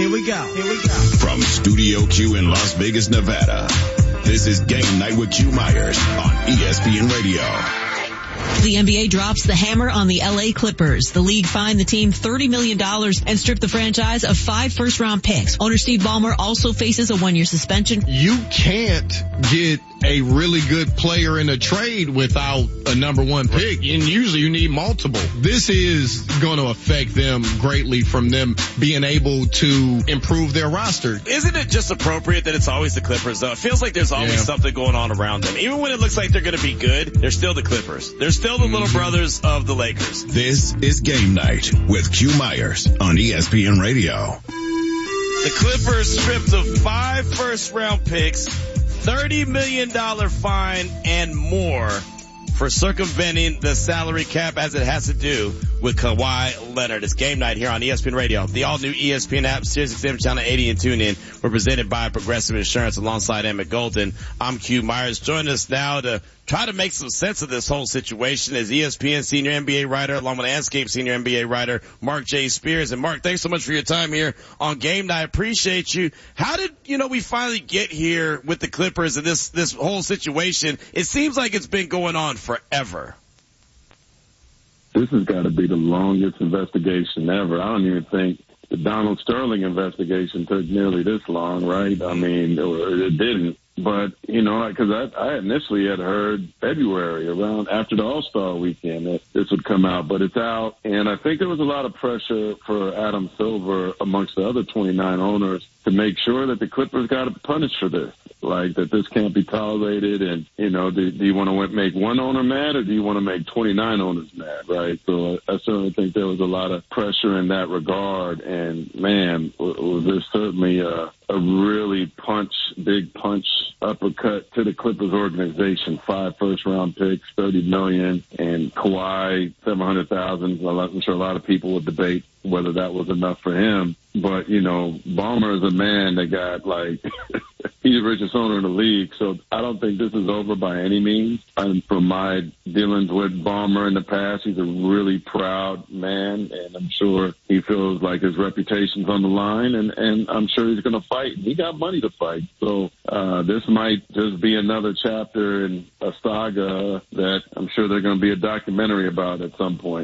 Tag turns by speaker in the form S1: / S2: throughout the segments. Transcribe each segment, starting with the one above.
S1: Here we go.
S2: From Studio Q in Las Vegas, Nevada, this is Game Night with Q Myers on ESPN Radio.
S3: The NBA drops the hammer on the LA Clippers. The league fined the team $30 million and stripped the franchise of 5 first-round picks. Owner Steve Ballmer also faces a 1-year suspension.
S4: You can't get a really good player in a trade without a number 1 pick, and usually you need multiple. This is going to affect them greatly from them being able to improve their roster.
S5: Isn't it just appropriate that it's always the Clippers, though? It feels like there's always something going on around them. Even when it looks like they're going to be good, they're still the Clippers. They're still the little brothers of the Lakers.
S2: This is Game Night with Q Myers on ESPN Radio.
S5: The Clippers stripped of 5 first-round picks, $30 million fine, and more for circumventing the salary cap as it has to do with Kawhi Leonard. It's Game Night here on ESPN Radio. The all-new ESPN app, SiriusXM Channel 80 and TuneIn. We're presented by Progressive Insurance alongside Emmett Golden. I'm Q Myers. Join us now to try to make some sense of this whole situation as ESPN senior NBA writer, along with Anscape senior NBA writer, Mark J. Spears. And Mark, thanks so much for your time here on Game Night. Appreciate you. How did, we finally get here with the Clippers and this whole situation? It seems like it's been going on forever.
S6: This has got to be the longest investigation ever. I don't even think the Donald Sterling investigation took nearly this long, right? I mean, it didn't. But, because I initially had heard February, around after the All-Star weekend, that this would come out. But it's out, and I think there was a lot of pressure for Adam Silver amongst the other 29 owners to make sure that the Clippers got punished for this, like that this can't be tolerated. And, do you want to make one owner mad or do you want to make 29 owners mad, right? So I certainly think there was a lot of pressure in that regard. And, man, was there certainly a really big punch uppercut to the Clippers organization. 5 first-round picks, $30 million, and Kawhi, $700,000. I'm sure a lot of people would debate whether that was enough for him. But, Ballmer is a man that got, he's the richest owner in the league. So I don't think this is over by any means. And from my dealings with Ballmer in the past, he's a really proud man, and I'm sure he feels like his reputation's on the line, and I'm sure he's going to fight. He got money to fight. So this might just be another chapter in a saga that I'm sure there's going to be a documentary about at some point.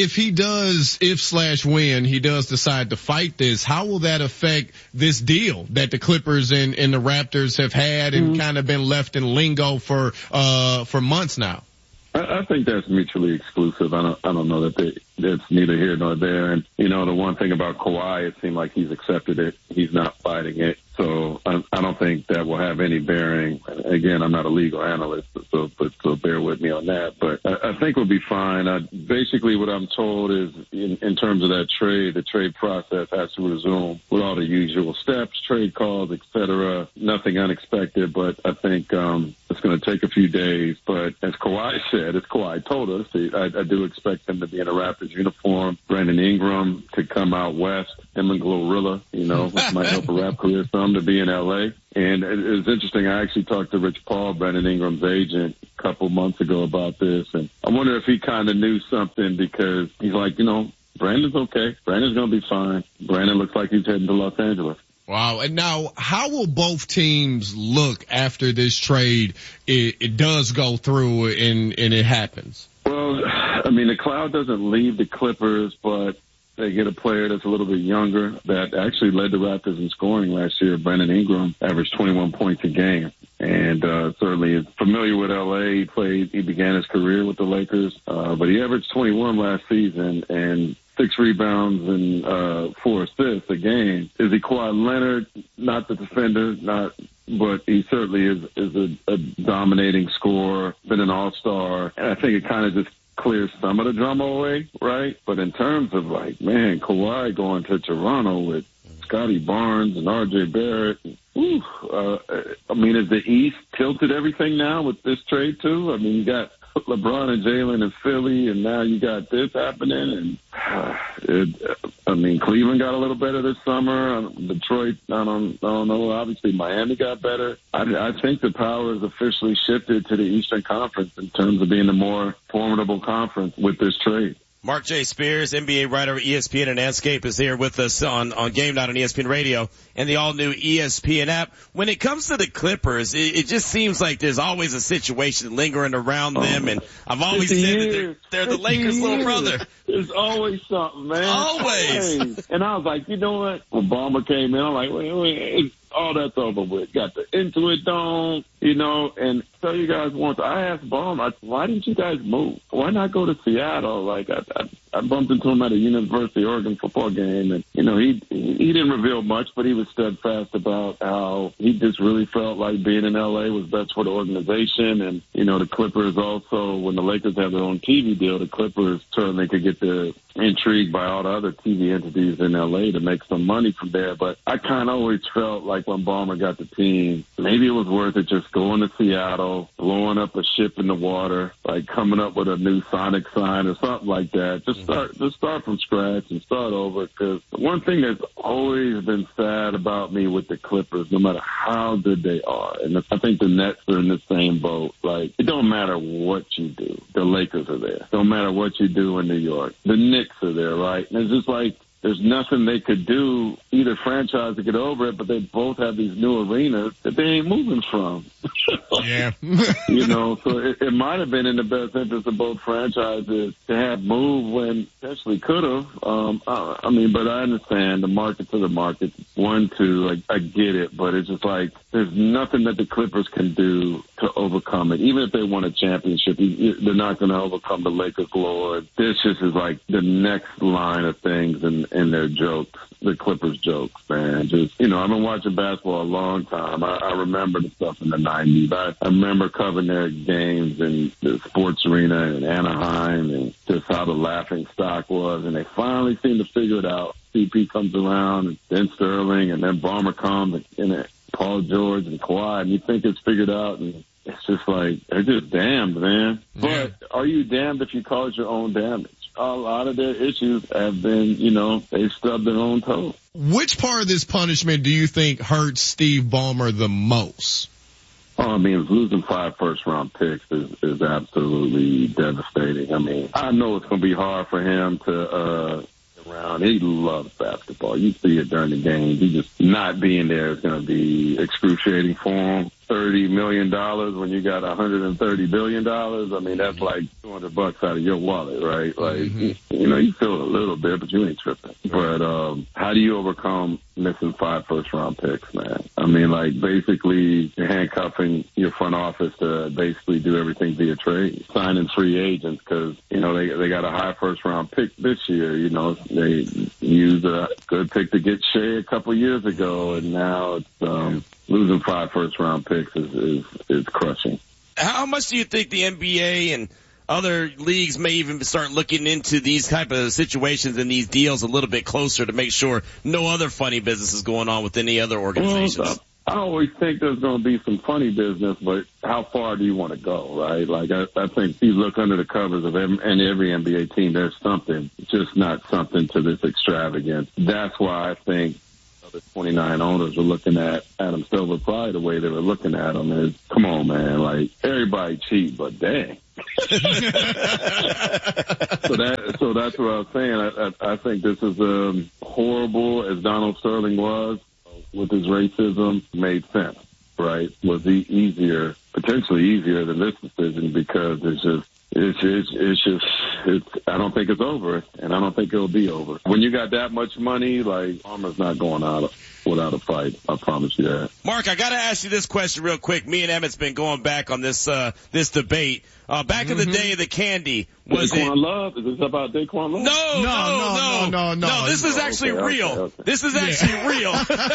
S4: If/when he does decide to fight this, how will that affect this deal that the Clippers and the Raptors have had and kind of been left in lingo for months now?
S6: I think that's mutually exclusive. I don't know that it's neither here nor there. And, the one thing about Kawhi, it seemed like he's accepted it. He's not fighting it. So I don't think that will have any bearing. Again, I'm not a legal analyst, so bear with me on that. But I think we'll be fine. Basically, what I'm told is in terms of that trade, the trade process has to resume with all the usual steps, trade calls, et cetera. Nothing unexpected, but I think it's going to take a few days. But as Kawhi said, as Kawhi told us, I do expect him to be in a Raptors uniform. Brandon Ingram to come out west. Him and Glorilla, which might help a rap career some, to be in L.A. And it was interesting. I actually talked to Rich Paul, Brandon Ingram's agent, a couple months ago about this. And I wonder if he kind of knew something because he's like, Brandon's okay. Brandon's going to be fine. Brandon looks like he's heading to Los Angeles.
S4: Wow. And now, how will both teams look after this trade? It does go through and it happens.
S6: Well, I mean, the cloud doesn't leave the Clippers, but they get a player that's a little bit younger that actually led the Raptors in scoring last year. Brandon Ingram averaged 21 points a game. And certainly is familiar with L.A. He began his career with the Lakers, but he averaged 21 last season and 6 rebounds and 4 assists a game. Is he Kawhi Leonard? Not the defender, but he certainly is a dominating scorer, been an all-star. And I think it kind of just clears some of the drama away, right? But in terms of Kawhi going to Toronto with Scotty Barnes and R.J. Barrett, is the East tilted everything now with this trade too? I mean, you got LeBron and Jalen in Philly, and now you got this happening. And Cleveland got a little better this summer. Detroit, I don't know. Obviously, Miami got better. I think the power has officially shifted to the Eastern Conference in terms of being a more formidable conference with this trade.
S5: Mark J. Spears, NBA writer, ESPN and Landscape, is here with us on Game Night on ESPN Radio and the all-new ESPN app. When it comes to the Clippers, it just seems like there's always a situation lingering around them, and I've always said that they're the Lakers' little brother.
S6: There's always something, man.
S5: Always.
S6: And I was like, you know what? When Ballmer came in, I'm like, wait, all that's over with. Got the Intuit Dome, and tell you guys once, I asked Ballmer, why didn't you guys move? Why not go to Seattle? Like, I bumped into him at a University of Oregon football game, and, he didn't reveal much, but he was steadfast about how he just really felt like being in L.A. was best for the organization. And, the Clippers also, when the Lakers have their own TV deal, the Clippers certainly could get intrigued by all the other TV entities in L.A. to make some money from there. But I kind of always felt like when Ballmer got the team, maybe it was worth it just going to Seattle, blowing up a ship in the water, like coming up with a new Sonic sign or something like that. Just start from scratch and start over. Because one thing that's always been sad about me with the Clippers, no matter how good they are, and I think the Nets are in the same boat. Like, it don't matter what you do. The Lakers are there. Don't matter what you do in New York. The Knicks are there, right? And it's just like there's nothing they could do, either franchise, to get over it, but they both have these new arenas that they ain't moving from.
S4: Yeah.
S6: So it might have been in the best interest of both franchises to have moved when potentially could have. But I understand the market's are the market. 1, 2, like, I get it, but it's just like there's nothing that the Clippers can do to overcome it. Even if they won a championship, they're not going to overcome the Lakers' lord. This just is like the next line of things in their jokes, the Clippers jokes, man. Just, I've been watching basketball a long time. I remember the stuff in the 90s. I remember covering their games in the sports arena in Anaheim and just how the laughing stock was. And they finally seem to figure it out. CP comes around, and then Sterling, and then Ballmer comes, and Paul George and Kawhi, and you think it's figured out, and it's just like, they're just damned, man.
S4: Yeah.
S6: But are you damned if you cause your own damage? A lot of their issues have been, they've stubbed their own toe.
S4: Which part of this punishment do you think hurts Steve Ballmer the most?
S6: Losing 5 first-round picks is absolutely devastating. I know it's going to be hard for him to around. He loves basketball. You see it during the games. He just not being there is going to be excruciating for him. $30 million when you got $130 billion. That's like $200 out of your wallet, right? Like, you feel it a little bit, but you ain't tripping. But, how do you overcome missing 5 first-round picks, man? Basically you're handcuffing your front office to basically do everything via trade, signing free agents because, they got a high first-round pick this year. They used a good pick to get Shea a couple years ago, and now it's, losing 5 first-round picks is crushing.
S5: How much do you think the NBA and other leagues may even start looking into these type of situations and these deals a little bit closer to make sure no other funny business is going on with any other organizations?
S6: Well, I always think there's going to be some funny business, but how far do you want to go, right? Like, I think if you look under the covers of every NBA team, there's something, just not something to this extravagance. That's why I think the 29 owners were looking at Adam Silver probably the way they were looking at him is, come on, man, like, everybody cheat, but dang. So that's what I was saying. I think this is horrible as Donald Sterling was with his racism, made sense, right? Was he potentially easier than this decision because I don't think it's over, and I don't think it'll be over. When you got that much money, like, Ballmer's not going out without a fight. I promise you that.
S5: Mark, I got to ask you this question real quick. Me and Emmett's been going back on this debate. Back in the day of the candy, was
S6: Daquan Love? Is this about Daquan Love?
S5: No. This is actually real. Okay. This is actually real.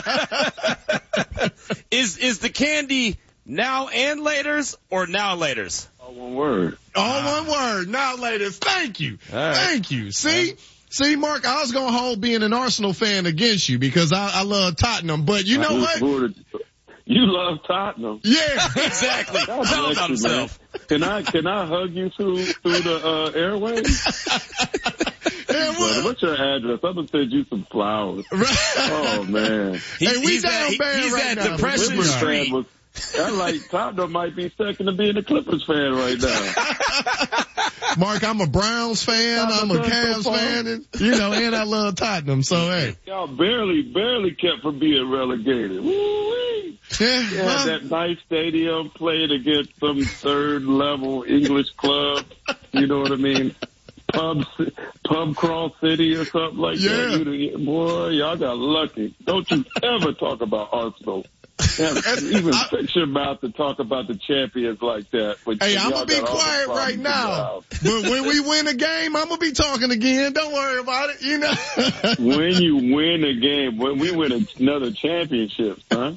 S5: Is the candy now and laters or now laters?
S6: All one word.
S4: All one word. Now laters. Thank you.
S5: Right.
S4: Thank you. See, Mark, I was going to hold being an Arsenal fan against you because I love Tottenham, but you know what?
S6: You love Tottenham.
S5: Yeah, exactly. Tell about himself.
S6: Can I hug you through the airwaves? What's your address? I'm gonna send you some flowers. Oh man.
S5: He's at Depression Street.
S6: Tottenham might be second to being a Clippers fan right now.
S4: Mark, I'm a Browns fan. I'm a Cavs fan. And, and I love Tottenham. So, hey.
S6: Y'all barely kept from being relegated. Woo-wee. Yeah, that nice stadium, playing against some third-level English club. You know what I mean? Pub Crawl City or something like that. Boy, y'all got lucky. Don't you ever talk about Arsenal. Even fix your mouth to talk about the champions like that.
S4: Hey, I'm going to be quiet right now. But when we win a game, I'm going to be talking again. Don't worry about it,
S6: When you win a game, when we win another championship, huh?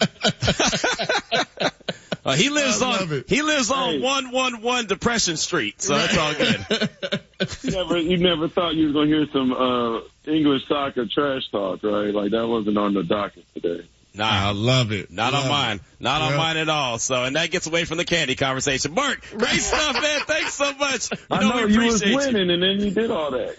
S5: He lives on 111 Depression Street, so that's all good.
S6: You never thought you was going to hear some English soccer trash talk, right? Like that wasn't on the docket today.
S5: Nah,
S4: I love it.
S5: Not on mine. Not on mine at all. So, and that gets away from the candy conversation. Mark, great stuff, man. Thanks so much.
S6: I know
S5: we
S6: you was
S5: appreciate
S6: winning, and then you did all that.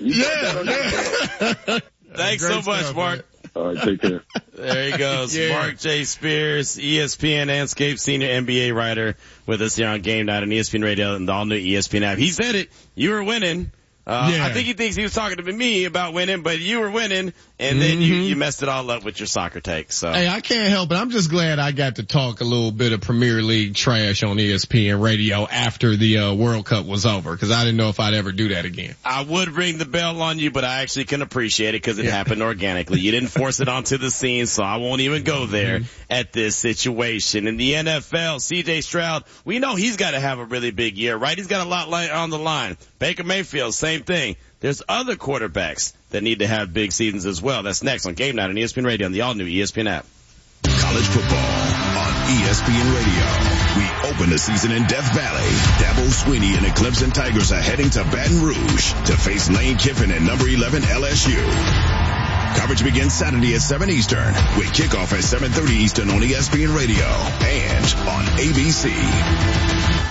S5: Thanks so much, Mark.
S6: Man. All right, take care.
S5: There he goes. Mark J. Spears, ESPN Landscape senior NBA writer with us here on Game Night on ESPN Radio and the all-new ESPN app. He said it. You were winning. I think he thinks he was talking to me about winning, but you were winning, and then you messed it all up with your soccer take. So
S4: hey, I can't help it. I'm just glad I got to talk a little bit of Premier League trash on ESPN Radio after the World Cup was over, because I didn't know if I'd ever do that again.
S5: I would ring the bell on you, but I actually can appreciate it because it happened organically. You didn't force it onto the scene, so I won't even go there at this situation. In the NFL, C.J. Stroud, we know he's got to have a really big year, right? He's got a lot on the line. Baker Mayfield, same thing. There's other quarterbacks that need to have big seasons as well. That's next on Game Night on ESPN Radio on the all-new ESPN app.
S2: College football on ESPN Radio. We open the season in Death Valley. Dabo Swinney and the Clemson Tigers are heading to Baton Rouge to face Lane Kiffin and number 11 LSU. Coverage begins Saturday at 7 Eastern with kickoff at 7:30 Eastern on ESPN Radio and on ABC.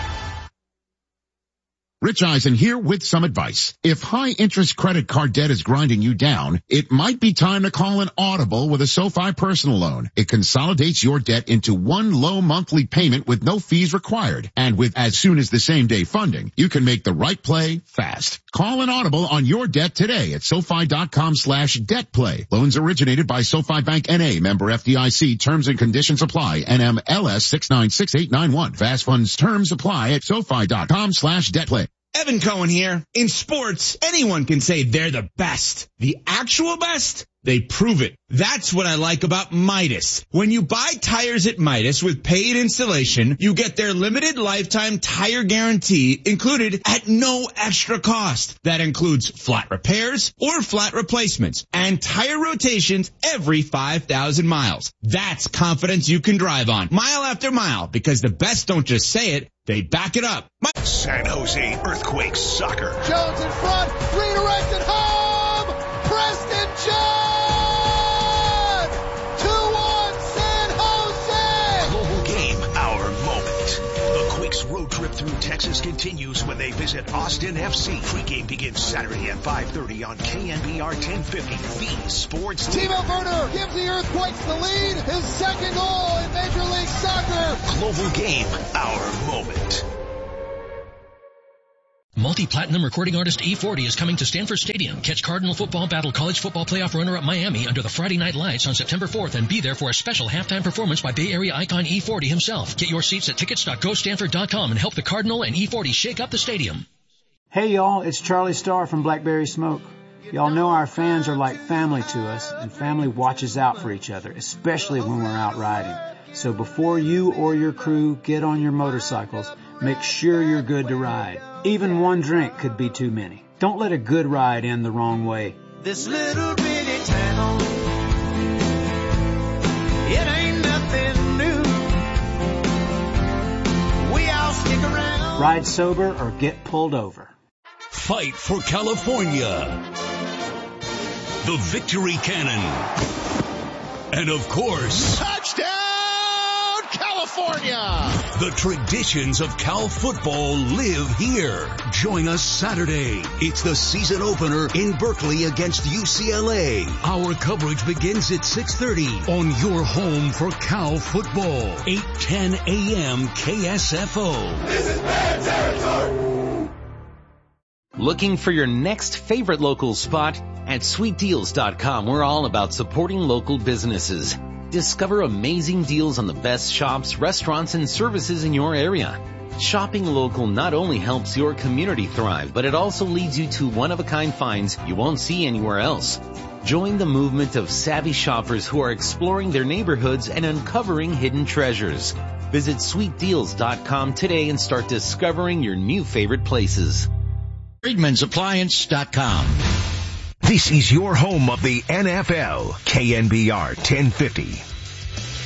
S1: Rich Eisen here with some advice. If high-interest credit card debt is grinding you down, it might be time to call an Audible with a SoFi personal loan. It consolidates your debt into one low monthly payment with no fees required. And with as soon as the same day funding, you can make the right play fast. Call an Audible on your debt today at SoFi.com/debtplay. Loans originated by SoFi Bank N.A. member FDIC. Terms and conditions apply. NMLS 696891. Fast funds terms apply at SoFi.com/debtplay.
S7: Evan Cohen here. In sports, anyone can say they're the best. The actual best? They prove it. That's what I like about Midas. When you buy tires at Midas with paid installation, you get their limited lifetime tire guarantee included at no extra cost. That includes flat repairs or flat replacements and tire rotations every 5,000 miles. That's confidence you can drive on mile after mile, because the best don't just say it, they back it up.
S8: San Jose Earthquakes soccer.
S9: Jones in front, redirected home, Preston Jones! 2-1 San Jose!
S8: Global game, our moment. The Quakes road trip through Texas continues when they visit Austin FC. Pre-game begins Saturday at 5:30 on KNBR 1050, the sports.
S9: Timo Werner gives the Earthquakes the lead, his second goal in Major League Soccer.
S8: Global game, our moment.
S10: Multi-platinum recording artist E40 is coming to Stanford Stadium. Catch Cardinal football battle college football playoff runner-up Miami under the Friday Night Lights on September 4th and be there for a special halftime performance by Bay Area icon E40 himself. Get your seats at tickets.gostanford.com and help the Cardinal and E40 shake up the stadium.
S11: Hey y'all, it's Charlie Starr from Blackberry Smoke. Y'all know our fans are like family to us, and family watches out for each other, especially when we're out riding. So before you or your crew get on your motorcycles, make sure you're good to ride. Even one drink could be too many. Don't let a good ride end the wrong way.
S9: This little bitty town, it ain't nothing new. We all stick around.
S11: Ride sober or get pulled over.
S12: Fight for California. The Victory Cannon. And of course,
S9: Touchdown, California!
S12: The traditions of Cal football live here. Join us Saturday. It's the season opener in Berkeley against UCLA. Our coverage begins at 6:30 on your home for Cal football. 8:10 a.m. KSFO.
S9: This is bad territory!
S13: Looking for your next favorite local spot? At SweetDeals.com, we're all about supporting local businesses. Discover amazing deals on the best shops, restaurants, and services in your area. Shopping local not only helps your community thrive, but it also leads you to one-of-a-kind finds you won't see anywhere else. Join the movement of savvy shoppers who are exploring their neighborhoods and uncovering hidden treasures. Visit SweetDeals.com today and start discovering your new favorite places.
S1: Friedman'sAppliance.com.
S8: This is your home of the NFL, KNBR 1050.